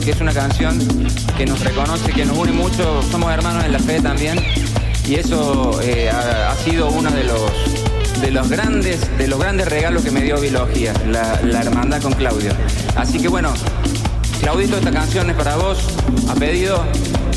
porque es una canción que nos reconoce, que nos une mucho, somos hermanos en la fe también, y eso ha sido uno de los grandes regalos que me dio Biología, la hermandad con Claudio. Así que bueno, Claudito, esta canción es para vos, a pedido.